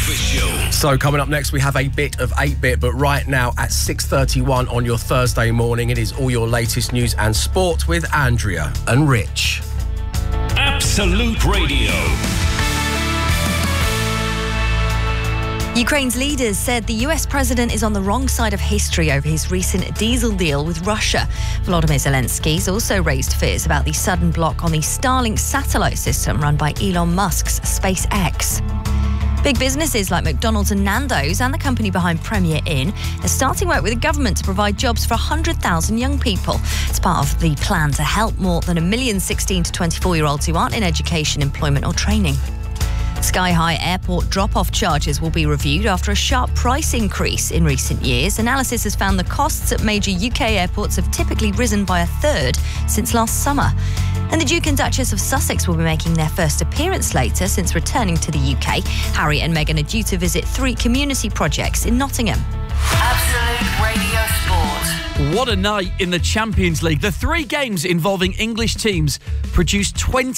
Breakfast Show. So coming up next, we have a bit of 8-Bit, but right now at 6:31 on your Thursday morning, it is all your latest news and sport with Andrea and Rich. Absolute Radio. Ukraine's leaders said the US president is on the wrong side of history over his recent diesel deal with Russia. Volodymyr Zelensky's also raised fears about the sudden block on the Starlink satellite system run by Elon Musk's SpaceX. Big businesses like McDonald's and Nando's and the company behind Premier Inn are starting work with the government to provide jobs for 100,000 young people. It's part of the plan to help more than 1 million 16 to 24-year-olds who aren't in education, employment or training. Sky High Airport drop-off charges will be reviewed after a sharp price increase in recent years. Analysis has found the costs at major UK airports have typically risen by a third since last summer. And the Duke and Duchess of Sussex will be making their first appearance later since returning to the UK. Harry and Meghan are due to visit 3 community projects in Nottingham. Absolute Radio Sport. What a night in the Champions League. The 3 games involving English teams produced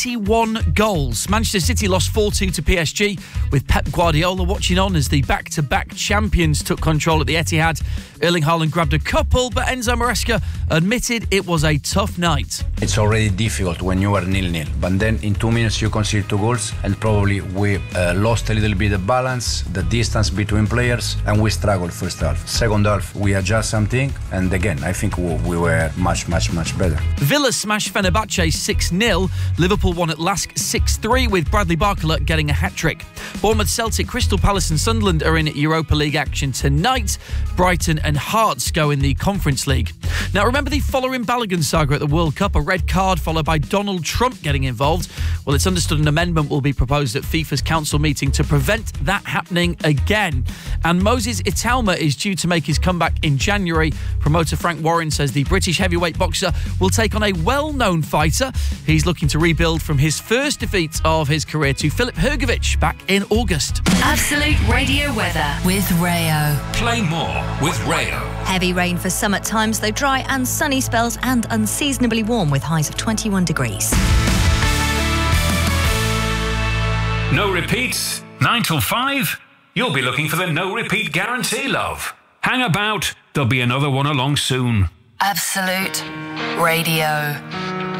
21 goals. Manchester City lost 4-2 to PSG, with Pep Guardiola watching on as the back-to-back champions took control at the Etihad. Erling Haaland grabbed a couple, but Enzo Maresca admitted it was a tough night. It's already difficult when you are 0-0, but then in 2 minutes you concede 2 goals, and probably we lost a little bit the balance, the distance between players, and we struggled first half. Second half, we adjust something, and again, I think we were much better. Villa smashed Fenerbahce 6-0. Liverpool won at Lask 6-3, with Bradley Barcola getting a hat-trick. Bournemouth, Celtic, Crystal Palace and Sunderland are in Europa League action tonight. Brighton and Hearts go in the Conference League. Now, remember the following Balogun saga at the World Cup? A red card followed by Donald Trump getting involved. Well, it's understood an amendment will be proposed at FIFA's council meeting to prevent that happening again. And Moses Italma is due to make his comeback in January. Promoter Frank Warren says the British heavyweight boxer will take on a well-known fighter. He's looking to rebuild from his first defeat of his career to Filip Hrgović back in August. Absolute Radio weather with Rayo. Play more with Rayo. Heavy rain for some at times, though dry and sunny spells and unseasonably warm with highs of 21 degrees. No repeats, 9 till 5. You'll be looking for the no repeat guarantee, love. Hang about, there'll be another one along soon. Absolute Radio.